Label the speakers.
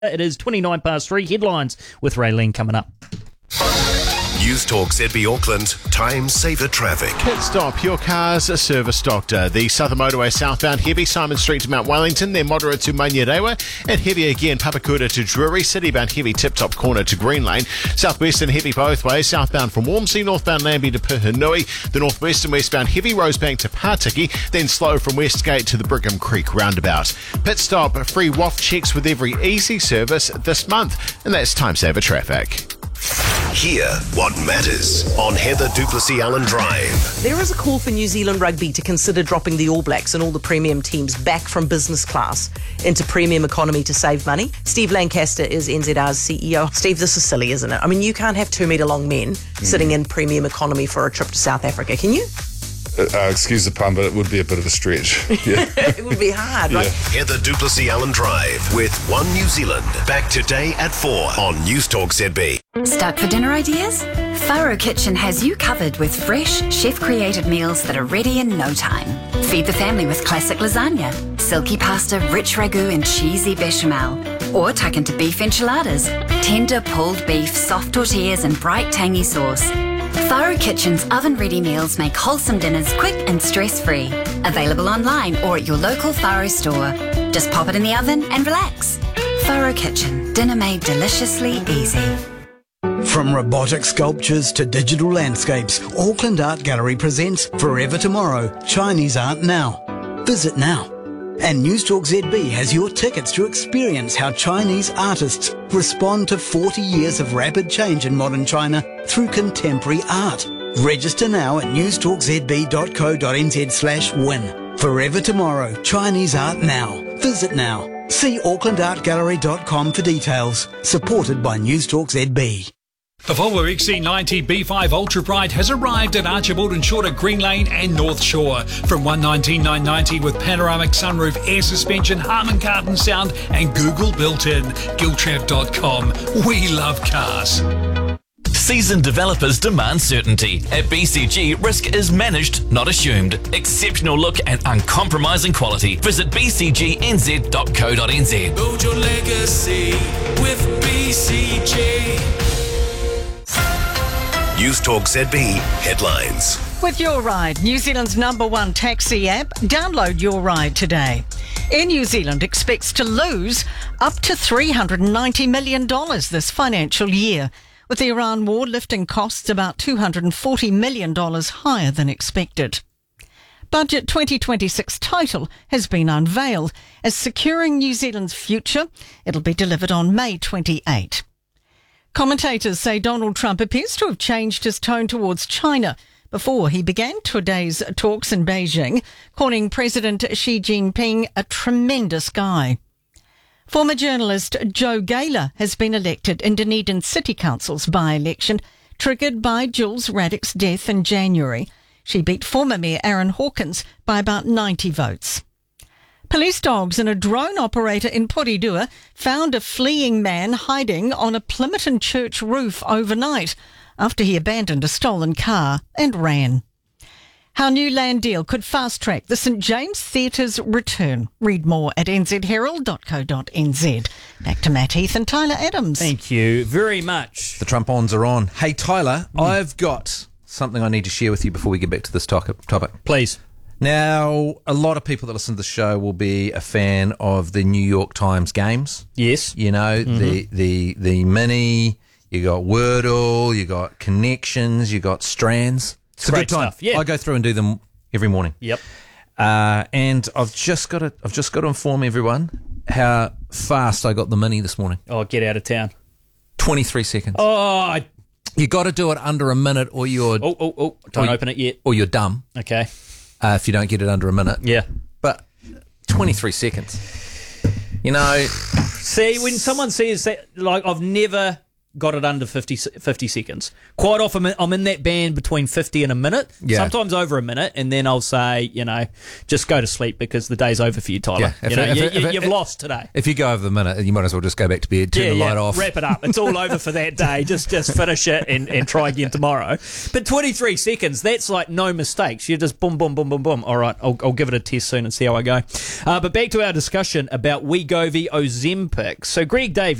Speaker 1: It is 29 past 3. Headlines with Raylene coming up.
Speaker 2: News Talk ZB Auckland, time saver traffic.
Speaker 3: Pit stop, your car's a service doctor. The Southern Motorway southbound heavy, Simon Street to Mount Wellington, then moderate to Manurewa, and heavy again, Papakura to Drury, citybound heavy Tip Top Corner to Green Lane, southwestern heavy both ways, southbound from Wormsey, northbound Lambie to Puhinui, the northwest and westbound heavy Rosebank to Partiki, then slow from Westgate to the Brigham Creek roundabout. Pit stop, free WAF checks with every easy service this month, and that's time saver traffic.
Speaker 2: Hear what matters on Heather Duplessis-Allen Drive.
Speaker 4: There is a call for New Zealand Rugby to consider dropping the All Blacks and all the premium teams back from business class into premium economy to save money. Steve Lancaster is NZR's CEO. Steve, this is silly, isn't it? I mean, you can't have 2 metre long men sitting in premium economy for a trip to South Africa, can you?
Speaker 5: Excuse the pun, but it would be a bit of a stretch. Yeah.
Speaker 4: It would be hard, right?
Speaker 2: Heather Duplessis-Allen Drive with One New Zealand. Back today at 4 on News Talk ZB.
Speaker 6: Stuck for dinner ideas? Faro Kitchen has you covered with fresh, chef-created meals that are ready in no time. Feed the family with classic lasagna, silky pasta, rich ragu and cheesy bechamel. Or tuck into beef enchiladas, tender pulled beef, soft tortillas and bright tangy sauce. Faro Kitchen's oven-ready meals make wholesome dinners quick and stress-free. Available online or at your local Faro store. Just pop it in the oven and relax. Faro Kitchen, dinner made deliciously easy.
Speaker 7: From robotic sculptures to digital landscapes, Auckland Art Gallery presents Forever Tomorrow, Chinese Art Now. Visit now. And News Talk ZB has your tickets to experience how Chinese artists respond to 40 years of rapid change in modern China through contemporary art. Register now at newstalkzb.co.nz/win. Forever Tomorrow, Chinese Art Now. Visit now. See aucklandartgallery.com for details. Supported by News Talk ZB.
Speaker 8: The Volvo XC90 B5 Ultra Bright has arrived at Archibald and Short at Green Lane and North Shore. From $119,990 with panoramic sunroof, air suspension, Harman Kardon sound and Google built-in. Giltrav.com. We love cars.
Speaker 9: Seasoned developers demand certainty. At BCG, risk is managed, not assumed. Exceptional look and uncompromising quality. Visit bcgnz.co.nz.
Speaker 10: Build your legacy with BCG.
Speaker 2: News Talk ZB headlines.
Speaker 11: With Your Ride, New Zealand's #1 taxi app, download Your Ride today. Air New Zealand expects to lose up to $390 million this financial year, with the Iran war lifting costs about $240 million higher than expected. Budget 2026 title has been unveiled as Securing New Zealand's Future. It'll be delivered on May 28. Commentators say Donald Trump appears to have changed his tone towards China before he began today's talks in Beijing, calling President Xi Jinping a tremendous guy. Former journalist Joe Gaylor has been elected in Dunedin City Council's by-election, triggered by Jules Raddick's death in January. She beat former Mayor Aaron Hawkins by about 90 votes. Police dogs and a drone operator in Porirua found a fleeing man hiding on a Plymerton church roof overnight after he abandoned a stolen car and ran. How new land deal could fast-track the St James Theatre's return. Read more at nzherald.co.nz. Back to Matt Heath and Tyler Adams.
Speaker 1: Thank you very much.
Speaker 12: The Trump-ons are on. Hey, Tyler, I've got something I need to share with you before we get back to this topic.
Speaker 1: Please.
Speaker 12: Now, a lot of people that listen to the show will be a fan of the New York Times games.
Speaker 1: Yes.
Speaker 12: You know, the mini, you got Wordle, you got Connections, you got Strands. It's a
Speaker 1: Great
Speaker 12: good time.
Speaker 1: stuff, yeah.
Speaker 12: I go through and do them every morning.
Speaker 1: Yep.
Speaker 12: And I've just got to inform everyone how fast I got the mini this morning.
Speaker 1: Oh, get out of town.
Speaker 12: 23 seconds.
Speaker 1: Oh,
Speaker 12: you got to do it under a minute or you're...
Speaker 1: Oh, don't open it yet.
Speaker 12: Or you're dumb.
Speaker 1: Okay.
Speaker 12: If you don't get it under a minute.
Speaker 1: Yeah.
Speaker 12: But 23 seconds. You know...
Speaker 1: See, when someone says that, like, I've never got it under 50 seconds. Quite often I'm in that band between 50 and a minute, sometimes over a minute, and then I'll say, just go to sleep because the day's over for you, Tyler. You've lost today.
Speaker 12: If you go over the minute, you might as well just go back to bed, turn the light off.
Speaker 1: Wrap it up. It's all over for that day. Just finish it and try again tomorrow. But 23 seconds, that's like no mistakes. You just boom, boom, boom, boom, boom. All right, I'll give it a test soon and see how I go. But back to our discussion about Wegovy Ozempic. So Greg Davies